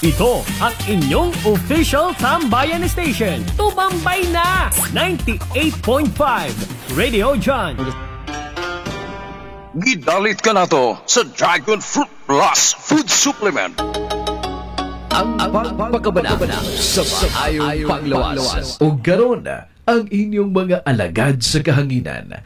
Ito ang inyong official Tambayan Station. Tumambay na! 98.5 Radio John. Gidalit ka na to sa Dragon Fruit Plus Food Supplement. Ang pagpakabanana sa maayong panglawas. O garon ang inyong mga alagad sa kahanginan,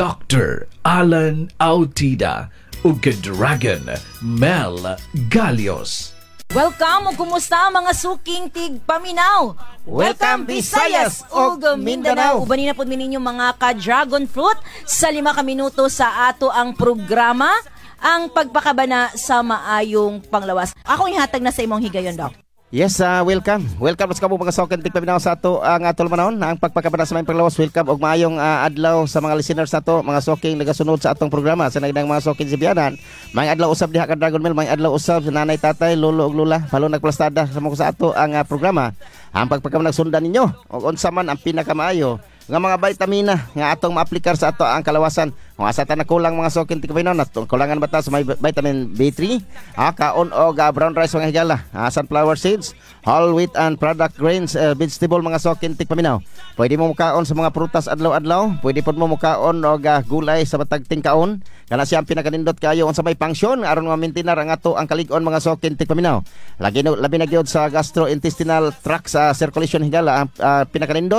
Dr. Alan Autida o Dragon Mel Galios. Welcome o kumusta mga suking tig paminaw. Welcome Visayas ug Mindanao. Ubanin na po ninyo mga ka-dragon fruit sa 5 minuto sa ato ang programa, ang pagpakabana sa maayong panglawas. Ako ihatag na sa imong higayon, Doc. Yes, welcome. Welcome sa kamo mga soken tig paminaw sa ato ang atol manahon, ang pagpakabana sa maayong panglawas. Welcome og maayong adlaw sa mga listeners nato, mga soking nagasunod sa atong programa sa nagdang mga soking sibiyanan. May adlaw usab diha ka Dragon Mel, may adlaw usab sa nanay, tatay, lolo ug lola, palo nagplastada sa mga sa ato ang programa. Ang pagpakabana sundan ninyo og unsa man ang pinakamaayo nga mga vitamina nga atong maaplikar sa ato ang kalawasan. Kung asa ta nakulang mga sokin tig paminaw, kulangan ba ta sa may vitamin B3, kaon og brown rice mga higala, sunflower seeds, whole wheat and product grains, vegetable mga sokin tig paminaw. Pwede mo mukaon sa mga prutas adlaw-adlaw, pwede pod mo mukaon og gulay sa matag tingkaon. Kana siya ang pinakanindot kayo unsa may function aron ma-maintain ang ato ang kalig-on mga sokin tig paminaw. Labi na gyud sa gastrointestinal tract sa circulation higala ang pinakanindot.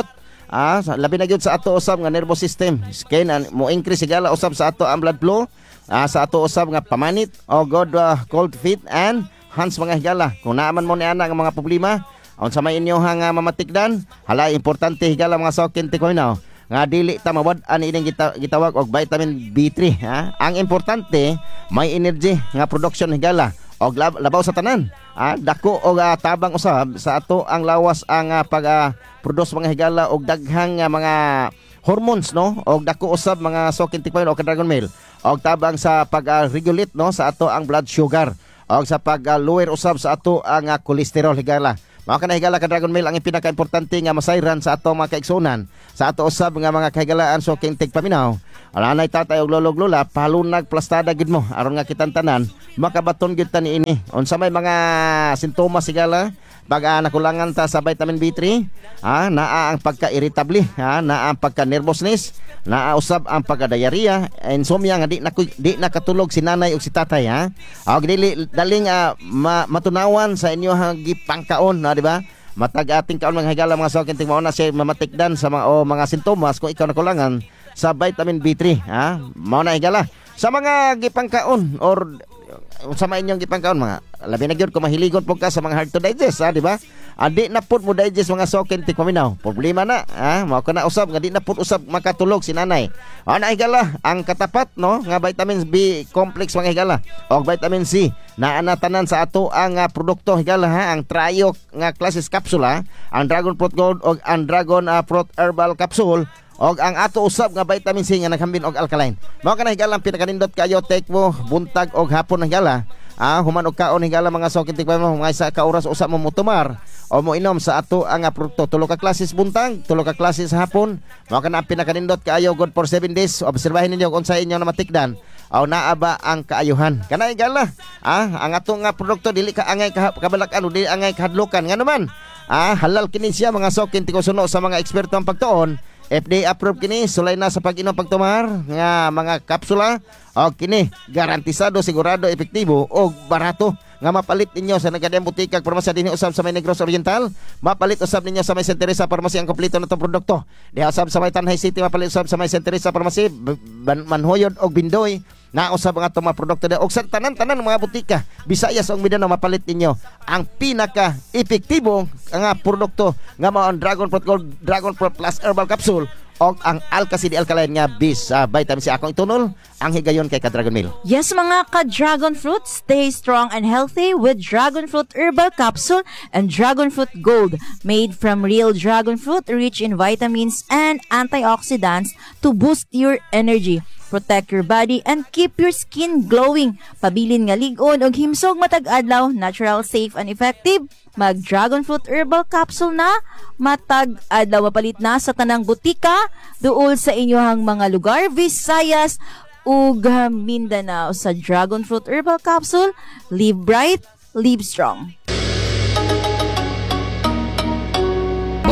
Labi na gyud sa ato usab nga nervous system, skin, mo increase sigala usab sa ato ang blood flow, sa ato usab nga pamanit o good cold feet and hands mga higala. Kung naaman mo ni ana nga mga problema unsa may inyo nga mamatikdan, hala importante higala mga sokin tig paminaw nga dili ta mawad-an ining gitawag og vitamin B3. Ang importante may energy nga production higala og labaw sa tanan. Dako og tabang usab sa ato ang lawas ang pag-produce mga higala og daghang mga hormones, no, og dako usab mga sokin tig paminaw o Dragon Mel og tabang sa pag-regulate, no, sa ato ang blood sugar og sa pag-lower usab sa ato ang cholesterol higala. Mao kana higala ka Dragon Mel ang pinaka-importante nga masayran sa ato mga kaigsunan, sa ato usab nga mga kahigalaan soking tig paminaw. Nanay, tatay ug lolo ug lola, palunag plastada gid mo aron nga kitang tanan makabaton gid ta niini. Unsa may mga sintomas higala pag nakulangan ta sa vitamin B3, naa ang pagka-irritable, naa ang pagka-nervousness, naa usab ang pagka-diarrhea, insomnia nga di nakatulog si nanay ug si tatay, og dili daling matunawan sa inyo gipangkaon, di ba? Matag ating kaon mga higala mga sokin tig mao na siya mamatikdan sa mga sintomas kung ikaw nakulangan sa vitamin B3, mao na higala sa mga gipangkaon or sa inyong gipangkaon mga labi na gyud kung mahiligon po ka sa mga hard to digest, di ba? Di na pud mo digest mga sokin tig paminaw, problema na, mao kana usab nga di na pud usab makatulog si nanay. Na higala ang katapat, no, nga vitamin B complex mga higala og vitamin C naa na tanan sa ato ang produkto higala, ang trio nga klases kapsula, ang Dragon Fruit Gold og ang Dragon Fruit Herbal Capsule og ang ato usab nga vitamin C nga naghambin og alkaline. Mao kana higala pinakanindot kayo, take mo buntag og hapon higala. Human og kaon higala mga sokin tig paminaw, mga isa ka oras usab mo mutumar o mo inom sa ato ang produkto. 3 ka klases buntag, 3 ka klases hapon. Mao kana ang pinakanindot kayo, good for 7 days. Obserbahin ninyo kung sa inyo na matikdan o naaba ang kaayuhan. Kana higala, ang ato nga produkto dili ka angay kabalakan o dili angay kahadlokan. Nga naman, halal kini siya mga sokin tig suno sa mga eksperto ang pagtuon. FDA approved kini, sulay na sa pag-inom pagtumar nga mga kapsula o kini garantisado, sigurado, epektibo o barato nga mapalit ninyo sa nagadiyang butika parmasya dinhi usab sa may Negros Oriental, mapalit usab ninyo sa may Santa Teresa Pharmacy ang kompleto natong produkto. Diha usab sa may Tanhay City, mapalit usab sa may Santa Teresa Pharmacy, Manhoyod og Bindoy na usab ang atong mga produkto og sa tanan-tanan mga butika Visayas ug Mindanao. Mapalit ninyo ang pinaka epektibo nga produkto nga mao ang Dragon Fruit Gold, Dragon Fruit Plus Herbal Capsule og ang Alka-CD Alkaline nga bis vitamin C. Akong itunol ang higayon kay ka-Dragon Mel. Yes mga ka-Dragon Fruit, stay strong and healthy with Dragon Fruit Herbal Capsule and Dragon Fruit Gold, made from real dragon fruit, rich in vitamins and antioxidants to boost your energy, protect your body, and keep your skin glowing. Pabilin nga lig-on og himsog matag adlaw, natural, safe, and effective. Mag Dragon Fruit Herbal Capsule na matag adlaw, mapalit na sa tanang butika duol sa inyohang mga lugar Visayas ug Mindanao. Sa Dragon Fruit Herbal Capsule, live bright, live strong.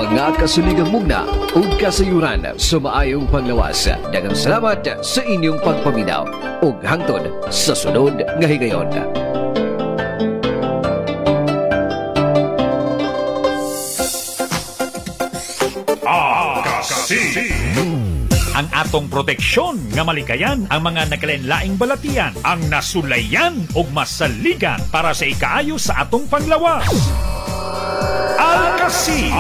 Mga kasuligang mugna ug kasayuran sa maayong panglawas. Daghang salamat sa inyong pagpaminaw ug hangtod sa sunod nga higayon. Ang atong proteksyon nga malikayan ang mga naglain-laing balatian, ang nasulayan ug masaligan para sa ikaayo sa atong panglawas. Alkasi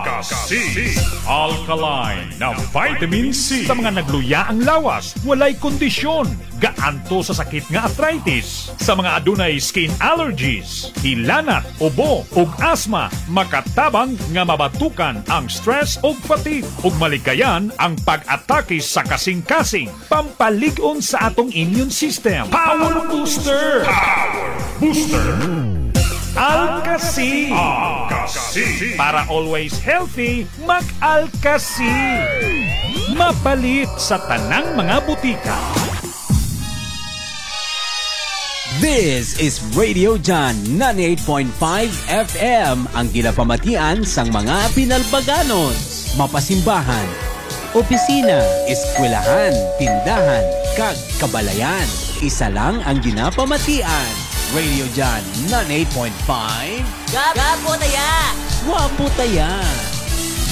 Alkaline na vitamin C sa mga nagluya ang lawas, walay kondisyon, gaanto sa sakit nga arthritis, sa mga adunay skin allergies, hilanat, ubo ug asthma, makatabang nga mabatukan ang stress ug fatigue ug malikayan ang pag-atake sa kasing-kasing, pampalig-on sa atong immune system. Power Booster! Alkasi. Para always healthy, mag-Alkasi. Mapalit sa tanang mga butika. This is Radio John 98.5 FM, ang ginapamatian sang mga pinalbaganos, mapasimbahan, opisina, eskwelahan, tindahan, kag kabalayan. Isa lang ang ginapamatian. Radio John 98.5. Gapo taya! Wapo taya!